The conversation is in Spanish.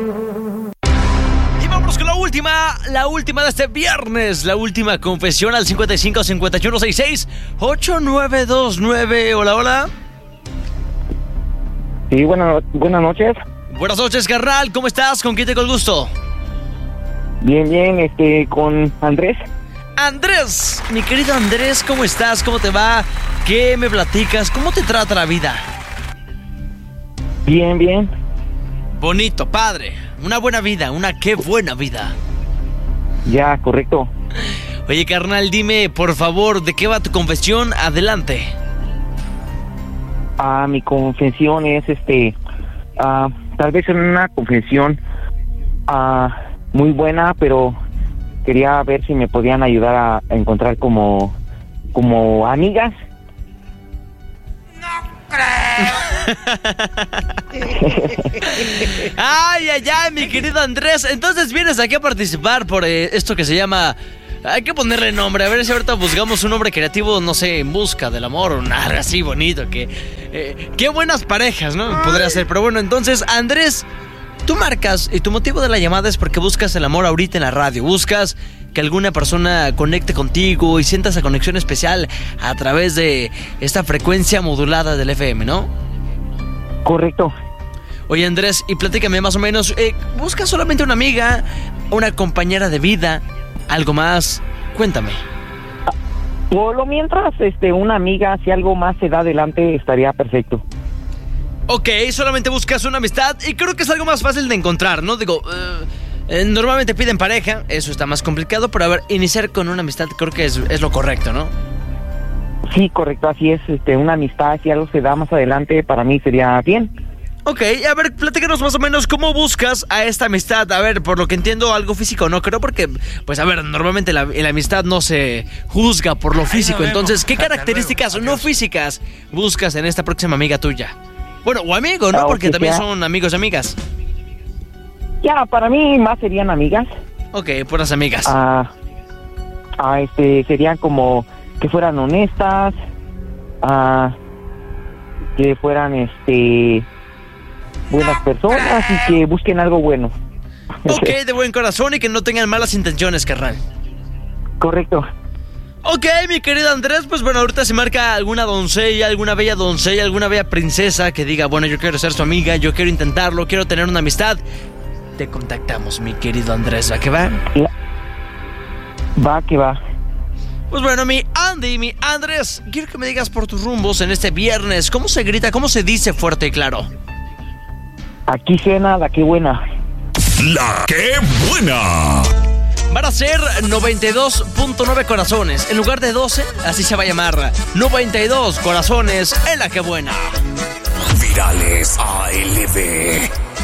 Y vámonos con la última de este viernes, la última confesión al 55 51 66 8929. Hola, hola. Sí, buenas noches. Buenas noches, carnal. ¿Cómo estás? ¿Con quién tengo el gusto? Bien, con Andrés. Andrés, mi querido Andrés, ¿cómo estás? ¿Cómo te va? ¿Qué me platicas? ¿Cómo te trata la vida? Bien. Bonito, padre. Una buena vida, qué buena vida. Ya, correcto. Oye, carnal, dime, por favor, ¿de qué va tu confesión? Adelante. Mi confesión es, tal vez una confesión muy buena, pero quería ver si me podían ayudar a encontrar como amigas. Ay, mi querido Andrés. Entonces vienes aquí a participar por esto que se llama... Hay que ponerle nombre, a ver si ahorita buscamos un nombre creativo, no sé, en busca del amor o algo así bonito, qué buenas parejas, ¿no? Podría ser, pero bueno, entonces, Andrés, tú marcas y tu motivo de la llamada es porque buscas el amor ahorita en la radio, buscas que alguna persona conecte contigo y sienta esa conexión especial a través de esta frecuencia modulada del FM, ¿no? Correcto. Oye, Andrés, y platícame más o menos, ¿buscas solamente una amiga, una compañera de vida, algo más? Cuéntame. Por lo mientras, una amiga, si algo más se da adelante, estaría perfecto. Ok, solamente buscas una amistad y creo que es algo más fácil de encontrar, ¿no? Digo, normalmente piden pareja, eso está más complicado, pero a ver, iniciar con una amistad creo que es lo correcto, ¿no? Sí, correcto, así es, una amistad, si algo se da más adelante, para mí sería bien. Ok, a ver, platícanos más o menos cómo buscas a esta amistad. A ver, por lo que entiendo, algo físico, ¿no? Creo porque, pues a ver, normalmente la amistad no se juzga por lo físico. Entonces, ¿qué características no físicas buscas en esta próxima amiga tuya? Bueno, o amigo, ¿no? Porque también son amigos y amigas. Ya, para mí más serían amigas. Ok, puras amigas. Serían como que fueran honestas, que fueran, buenas personas y que busquen algo bueno. Ok, de buen corazón y que no tengan malas intenciones, carnal. Correcto. Ok, mi querido Andrés, pues bueno, ahorita se marca alguna doncella, alguna bella doncella, alguna bella princesa que diga, bueno, yo quiero ser su amiga, yo quiero intentarlo, quiero tener una amistad. Te contactamos, mi querido Andrés, ¿va que va? Va que va. Pues bueno, mi Andrés, quiero que me digas por tus rumbos en este viernes, ¿cómo se grita, cómo se dice fuerte y claro? Aquí suena la que buena. La que buena. Van a ser 92.9 corazones. En lugar de 12, así se va a llamar. 92 corazones en la que buena. Virales ALB.